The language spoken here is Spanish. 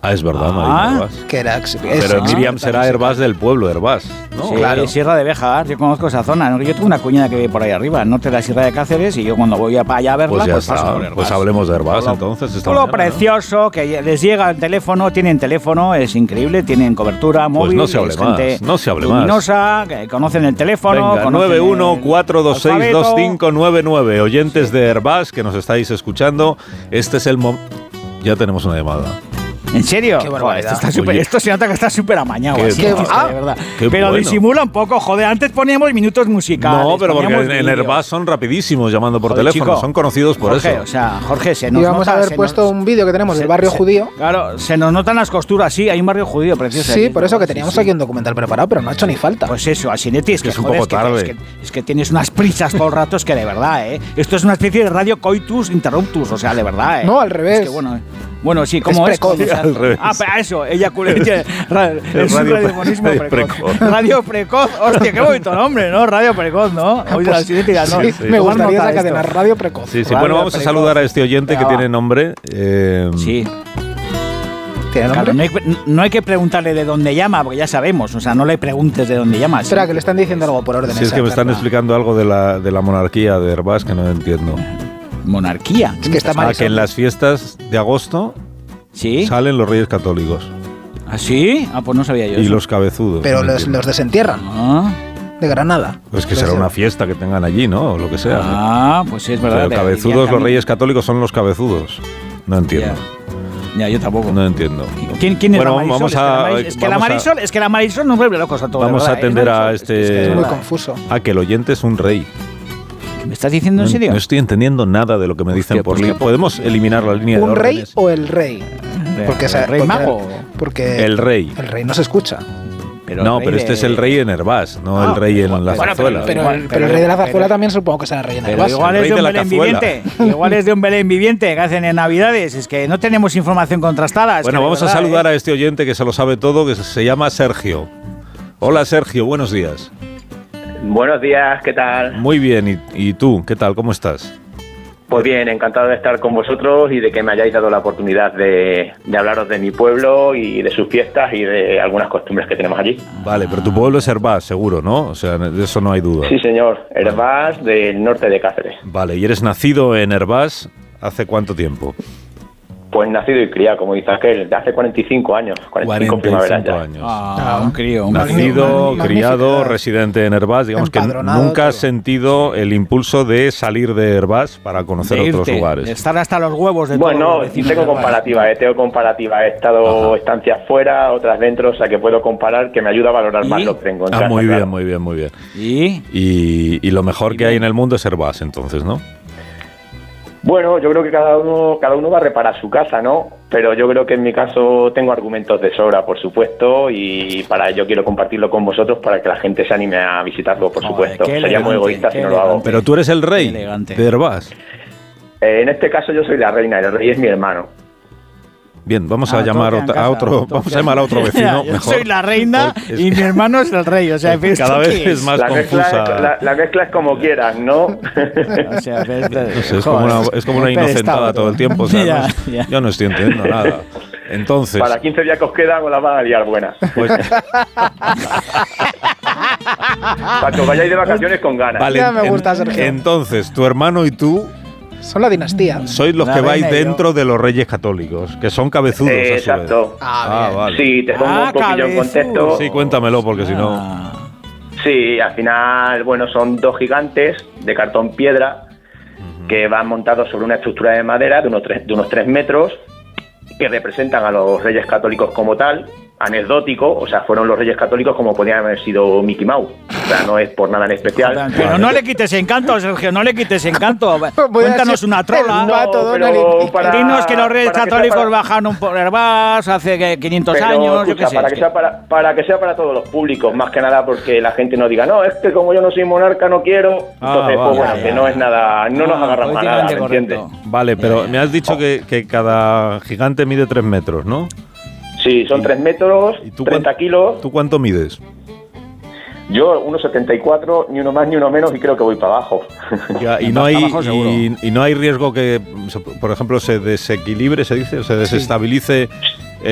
Ah, es verdad, Marina Herbás. Que era, pero Miriam será Herbás del pueblo, Herbás, ¿no? Sí, claro. Sierra de Béjar, yo conozco esa zona, ¿no? Yo tengo una cuñada que vive por ahí arriba, al norte de la Sierra de Cáceres, y yo cuando voy para allá a verla, Pues ya paso está, por Herbás. pues hablemos de Herbás entonces. Todo lo precioso, que les llega el teléfono, tienen teléfono, es increíble, tienen cobertura móvil. Pues no se hable más, no se hable más. Luminosa, que conocen el teléfono. Venga, 914262599, oyentes de Herbás que nos estáis escuchando, este es el momento. Ya tenemos una llamada. ¿En serio? Qué barbaridad. Esto se nota que está súper amañado. Qué Así, bueno. de verdad. Qué Pero bueno. disimula un poco, joder. Antes poníamos minutos musicales. No, pero porque poníamos en vídeos. Herbás son rapidísimos llamando por Joder, teléfono, chico. son conocidos por Jorge, eso. O sea, Jorge, se nos Y vamos nota, a haber puesto un vídeo que tenemos del barrio judío. Claro, se nos notan las costuras, sí, hay un barrio judío precioso. Sí, aquí, por eso que sí, teníamos sí. aquí un documental preparado, pero no ha hecho ni falta. Pues eso, Asinetti, es que es un joder, poco tarde. Es que tienes unas prisas todo el rato, es que de verdad, ¿eh? Esto es una especie de radio coitus interruptus, o sea, de verdad, ¿eh? No, al revés. Es que bueno, sí, ¿cómo es? precoz. O sea, Al revés. para eso, ella es un radio radiofonismo precoz. precoz. Radio precoz, hostia, qué bonito nombre, ¿no? Radio precoz, ¿no? Oye, Pues, Asinetti, ¿no? sí, me Tomar gustaría nota esa de cadena, esto. Radio Precoz. Sí, Radio bueno, vamos a precoz. saludar a este oyente que Venga, tiene va. nombre. Sí. ¿Tiene Claro, nombre? no hay que preguntarle de dónde llama, porque ya sabemos, o sea, no le preguntes de dónde llama. Espera, que le están diciendo algo por orden. Si es que me están explicar. explicando algo de la monarquía de Herbás que no entiendo. Monarquía. Es que está mal. Que en las fiestas de agosto ¿Sí? salen los Reyes Católicos ¿Ah, sí? Ah, pues no sabía yo y eso. los cabezudos. Pero no los entiendo. desentierran Ah, de Granada. Pues que será una fiesta que tengan allí, ¿no? O lo que sea. ¿no? pues sí, es verdad. Pero cabezudos, los Reyes Católicos son los cabezudos. No entiendo. Ya, yo tampoco. No entiendo. ¿Quién es Bueno, la Marisol? Es que la Marisol nos vuelve locos a todos. Vamos de a verdad, atender a Marisol, este- Es muy verdad. confuso. Que el oyente es un rey. ¿Me estás diciendo en serio? No estoy entendiendo nada de lo que me dicen por pues línea. qué ¿Podemos eliminar la línea de ¿Un rey órdenes? o el rey? Porque ¿El rey mago? Porque El rey. el rey no se escucha. No, pero este es el rey en Herbás, no el rey en la bueno, zarzuela. Pero el rey de la zarzuela también supongo que será rey en Pero Herbás. igual el es rey de un de la Belén cazuela. viviente. Igual es de un Belén viviente que hacen en Navidades. Es que no tenemos información contrastada. Bueno, vamos a saludar a este oyente que se lo sabe todo, que se llama Sergio. Hola Sergio, buenos días. Buenos días, ¿qué tal? Muy bien, ¿y tú? ¿Qué tal? ¿Cómo estás? Pues bien, encantado de estar con vosotros y de que me hayáis dado la oportunidad de hablaros de mi pueblo y de sus fiestas y de algunas costumbres que tenemos allí. Vale, pero tu pueblo es Herbás, seguro, ¿no? O sea, de eso no hay duda. Sí, señor, Herbás del norte de Cáceres. Vale, ¿y eres nacido en Herbás hace cuánto tiempo? Pues nacido y criado, como dice aquel, de hace 45 años, 45 primaveras ya. años. Un crío. Nacido, magnífica. criado, residente en Herbás, digamos que Empadronado, nunca has todo. sentido el impulso de salir de Herbás para conocer De otros irte, lugares. de estar hasta los huevos de todos Bueno, los vecinos tengo de Herbás. comparativa, He estado estancias fuera, otras dentro, o sea que puedo comparar, que me ayuda a valorar más lo que tengo en casa, Muy claro. bien, muy bien, muy bien. ¿Y? Y lo mejor que hay en el mundo es Herbás, entonces, ¿no? Bueno, yo creo que cada uno va a reparar su casa, ¿no? Pero yo creo que en mi caso tengo argumentos de sobra, por supuesto, y para ello quiero compartirlo con vosotros para que la gente se anime a visitarlo, por Joder, supuesto. qué Sería muy elegante, egoísta si qué no lo hago. elegante. Pero tú eres el rey Qué elegante. de Herbás. En este caso yo soy la reina, el rey es mi hermano. Bien, vamos a llamar todo queda en a casa, otro, todo vamos a queda- llamar a otro vecino. Yo mejor. soy la reina Porque es y que mi hermano es el rey. O sea, ¿esto cada qué vez es más La mezcla, confusa. la mezcla es como quieras, ¿no? O sea, No sé, es como una inocentada todo el tiempo. O sea, Ya, no- ya. yo no estoy entendiendo nada. Entonces, Para 15 días que os quedan os la van a liar buena. pues, Para que os vayáis de vacaciones con ganas. vale, Ya me gusta, Sergio. entonces, tu hermano y tú Son la dinastía. sois los La que vais reina y yo. dentro de los Reyes Católicos, que son cabezudos. a su vez. Exacto. Ah, vale. Sí, te pongo un poquillo en cabezudo. contexto. Sí, cuéntamelo, porque si no. Ah. Sí, al final, bueno, son dos gigantes de cartón piedra que van montados sobre una estructura de madera de unos 3 metros, que representan a los Reyes Católicos como tal, anecdótico, o sea, fueron los Reyes Católicos como podían haber sido Mickey Mouse. O sea, no es por nada en especial. Pero no le quites encanto, Sergio, no le quites encanto. Cuéntanos una trola. el pato pero Donald y- para- Dinos que los Reyes para que sea Católicos para- bajaron por Herbás hace 500 Pero, años, yo escucha, qué sé. para es que sea para que sea para todos los públicos, más que nada porque la gente no diga, no, es que como yo no soy monarca no quiero, entonces vale. pues bueno, Ya, que ya. no es nada, no nos agarramos a nada, ¿me políticamente entiendes? correcto. Vale, pero Ya. me has dicho que cada gigante mide 3 metros, ¿no? Sí, son 3 metros, ¿Y tú 30 cuán- kilos, ¿Tú cuánto mides? yo 1,74, ni uno más ni uno menos y creo que voy para abajo. Ya, y, Para no hay, abajo seguro. y no hay riesgo que, por ejemplo, se desequilibre, se dice, se desestabilice